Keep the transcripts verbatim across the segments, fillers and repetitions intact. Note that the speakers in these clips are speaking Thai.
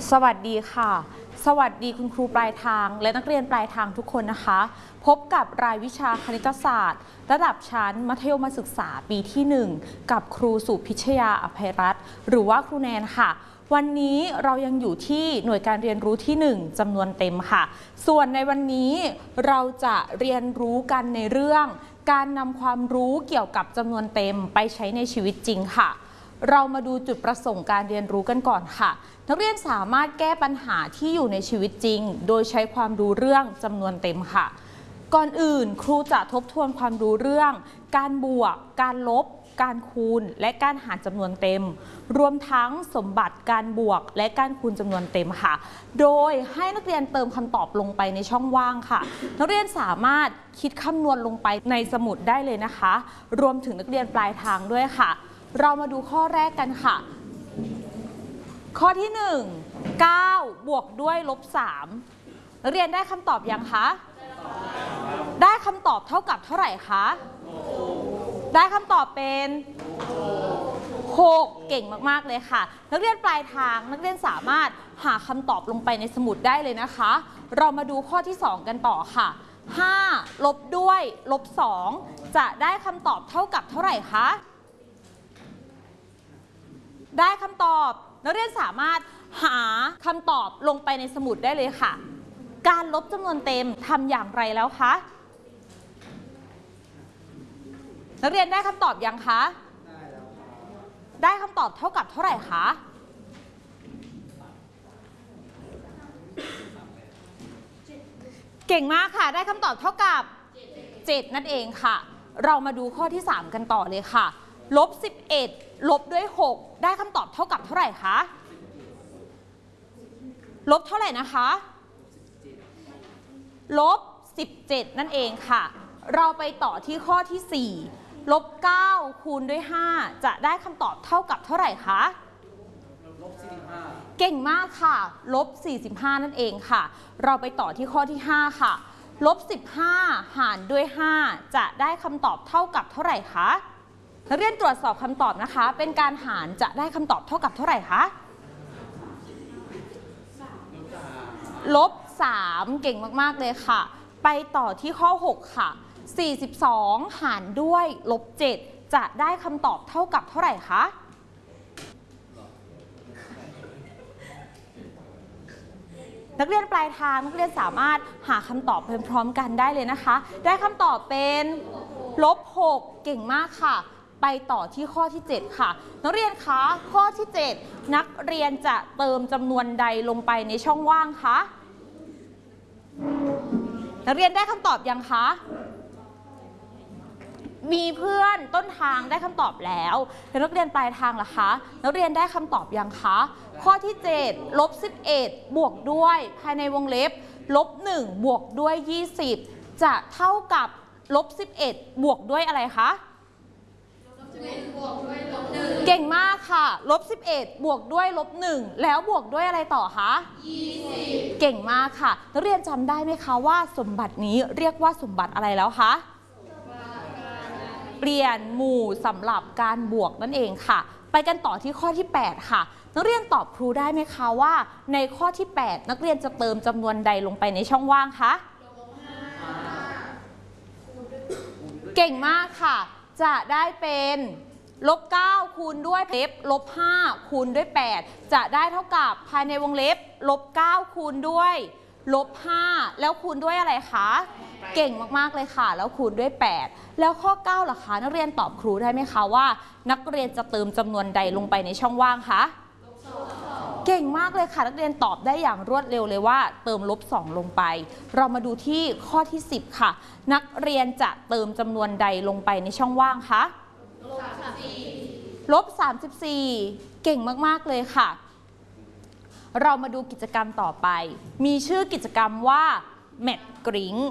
สวัสดีค่ะสวัสดีคุณครูปลายทางและนักเรียนปลายทางทุกคนนะคะพบกับรายวิชาคณิตศาสตร์ระดับชั้นมัธยมศึกษาปีที่หนึ่งกับครูสุพิชยาอภัยรัตน์หรือว่าครูแนนค่ะวันนี้เรายังอยู่ที่หน่วยการเรียนรู้ที่หนึ่งจำนวนเต็มค่ะส่วนในวันนี้เราจะเรียนรู้กันในเรื่องการนำความรู้เกี่ยวกับจำนวนเต็มไปใช้ในชีวิตจริงค่ะเรามาดูจุดประสงค์การเรียนรู้กันก่อนค่ะนักเรียนสามารถแก้ปัญหาที่อยู่ในชีวิตจริงโดยใช้ความรู้เรื่องจำนวนเต็มค่ะก่อนอื่นครูจะทบทวนความรู้เรื่องการบวกการลบการคูณและการหารจำนวนเต็มรวมทั้งสมบัติการบวกและการคูณจำนวนเต็มค่ะโดยให้นักเรียนเติมคำตอบลงไปในช่องว่างค่ะนักเรียนสามารถคิดคำนวณลงไปในสมุดได้เลยนะคะรวมถึงนักเรียนปลายทางด้วยค่ะเรามาดูข้อแรกกันค่ะข้อที่หนึ่ง เก้าบวกด้วยลบสามนักเรียนได้คำตอบยังคะได้คำตอบเท่ากับเท่าไหร่คะได้คำตอบเป็นหกเก่งมากๆเลยค่ะนักเรียนปลายทางนักเรียนสามารถหาคำตอบลงไปในสมุดได้เลยนะคะเรามาดูข้อที่สองกันต่อค่ะห้าลบด้วยลบสองจะได้คำตอบเท่ากับเท่าไหร่คะได้คำตอบนักเรียนสามารถหาคำตอบลงไปในสมุดได้เลยค่ะการลบจำนวนเต็มทำอย่างไรแล้วคะนักเรียนได้คำตอบยังคะได้คำตอบเท่ากับเท่าไหร่คะเก่งมากค่ะได้คำตอบเท่ากับเจ็ดนั่นเองค่ะเรามาดูข้อที่สามกันต่อเลยค่ะลบสิบเอ็ดลบด้วยหกได้คำตอบเท่ากับเท่าไหร่คะลบเท่าไหร่นะคะลบสิบเจ็ดนั่นเองค่ะเราไปต่อที่ข้อที่สี่ลบเก้าคูณด้วยห้าจะได้คำตอบเท่ากับเท่าไหร่คะลบสี่สิบห้าเก่งมากค่ะลบสี่สิบห้านั่นเองค่ะเราไปต่อที่ข้อที่ห้าค่ะลบสิบห้าหารด้วยห้าจะได้คำตอบเท่ากับเท่าไหร่คะนักเรียนตรวจสอบคำตอบนะคะเป็นการหารจะได้คำตอบเท่ากับเท่าไหร่คะลบสามเก่งมากๆเลยค่ะไปต่อที่ข้อหกค่ะสี่สิบสองหารด้วยลบเจ็ดจะได้คำตอบเท่ากับเท่าไหร่คะนักเรียนปลายทางนักเรียนสามารถหาคำตอบพร้อมๆกันได้เลยนะคะได้คำตอบเป็นลบหกเก่งมากค่ะไปต่อที่ข้อที่เจ็ดค่ะนักเรียนคะข้อที่เจ็ดนักเรียนจะเติมจำนวนใดลงไปในช่องว่างคะนักเรียนได้คำตอบยังคะมีเพื่อนต้นทางได้คำตอบแล้วแล้วนักเรียนปลายทางล่ะคะนักเรียนได้คำตอบยังคะข้อที่เจ็ดลบสิบเอ็ดบวกด้วยภายในวงเล็บลบหนึ่งบวกด้วยยี่สิบจะเท่ากับลบสิบเอ็ดบวกด้วยอะไรคะเก่งมากค่ะลบสิบเอ็ดบวกด้วยลบหนึ่งแล้วบวกด้วยอะไรต่อคะยี่สิบเก่งมากค่ะนักเรียนจำได้ไหมคะว่าสมบัตินี้เรียกว่าสมบัติอะไรแล้วคะเปลี่ยนหมู่สำหรับการบวกนั่นเองค่ะไปกันต่อที่ข้อที่แปดค่ะนักเรียนตอบครูได้ไหมคะว่าในข้อที่แปดนักเรียนจะเติมจำนวนใดลงไปในช่องว่างคะเก่งมากค่ะจะได้เป็นลบเก้าคูณด้วยเล็บลบห้าคูณด้วยแปดจะได้เท่ากับภายในวงเล็บลบเก้าคูณด้วยลบห้าแล้วคูณด้วยอะไรคะเก่งมากๆเลยค่ะแล้วคูณด้วยแปดแล้วข้อเก้าล่ะคะนักเรียนตอบครูได้ไหมคะว่านักเรียนจะเติมจำนวนใดลงไปในช่องว่างคะเก่งมากเลยค่ะนักเรียนตอบได้อย่างรวดเร็วเลยว่าเติมลบสองลงไปเรามาดูที่ข้อที่สิบค่ะนักเรียนจะเติมจำนวนใดลงไปในช่องว่างคะลบสามสิบสี่เก่งมากๆเลยค่ะเรามาดูกิจกรรมต่อไปมีชื่อกิจกรรมว่าแมทกริ้ง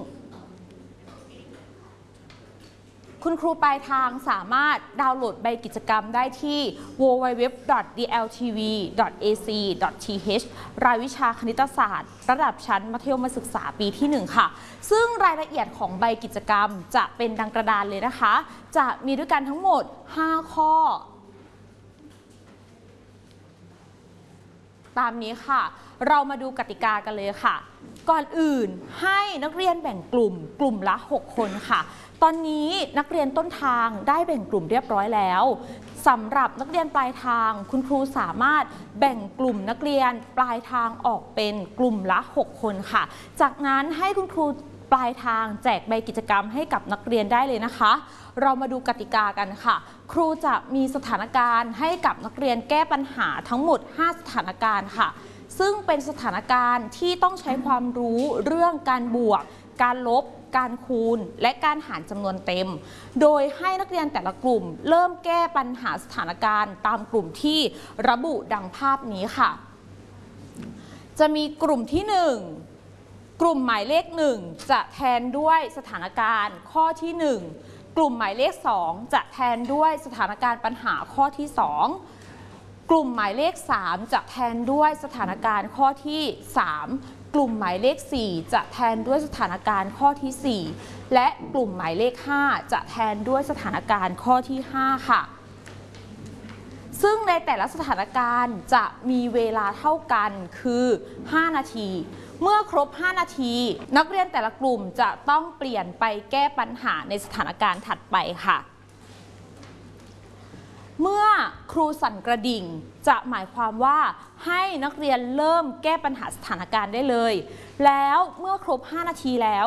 คุณครูปลายทางสามารถดาวน์โหลดใบกิจกรรมได้ที่ ดับเบิลยู ดับเบิลยู ดับเบิลยู ดอท ดี แอล ที วี ดอท เอ ซี ดอท ที เอช รายวิชาคณิตศาสตร์ระดับชั้นมัธยมศึกษาปีที่หนึ่งค่ะซึ่งรายละเอียดของใบกิจกรรมจะเป็นดังกระดานเลยนะคะจะมีด้วยกันทั้งหมดห้าข้อตามนี้ค่ะเรามาดูกติกากันเลยค่ะก่อนอื่นให้นักเรียนแบ่งกลุ่มกลุ่มละหกคนค่ะตอนนี้นักเรียนต้นทางได้แบ่งกลุ่มเรียบร้อยแล้วสำหรับนักเรียนปลายทางคุณครูสามารถแบ่งกลุ่มนักเรียนปลายทางออกเป็นกลุ่มละหกคนค่ะจากนั้นให้คุณครูปลายทางแจกใบกิจกรรมให้กับนักเรียนได้เลยนะคะเรามาดูกติกากันค่ะครูจะมีสถานการณ์ให้กับนักเรียนแก้ปัญหาทั้งหมดห้าสถานการณ์ค่ะซึ่งเป็นสถานการณ์ที่ต้องใช้ความรู้เรื่องการบวกการลบการคูณและการหารจำนวนเต็มโดยให้นักเรียนแต่ละกลุ่มเริ่มแก้ปัญหาสถานการณ์ตามกลุ่มที่ระบุดังภาพนี้ค่ะจะมีกลุ่มที่หนึ่งกลุ่มหมายเลขหนึ่งจะแทนด้วยสถานการณ์ข้อที่หนึ่งกลุ่มหมายเลขสองจะแทนด้วยสถานการณ์ปัญหาข้อที่สองกลุ่มหมายเลขสามจะแทนด้วยสถานการณ์ข้อที่สามกลุ่มหมายเลขสี่จะแทนด้วยสถานการณ์ข้อที่สี่และกลุ่มหมายเลขห้าจะแทนด้วยสถานการณ์ข้อที่ห้าค่ะซึ่งในแต่ละสถานการณ์จะมีเวลาเท่ากันคือห้านาทีเมื่อครบห้านาทีนักเรียนแต่ละกลุ่มจะต้องเปลี่ยนไปแก้ปัญหาในสถานการณ์ถัดไปค่ะเมื่อครูสั่นกระดิ่งจะหมายความว่าให้นักเรียนเริ่มแก้ปัญหาสถานการณ์ได้เลยแล้วเมื่อครบห้านาทีแล้ว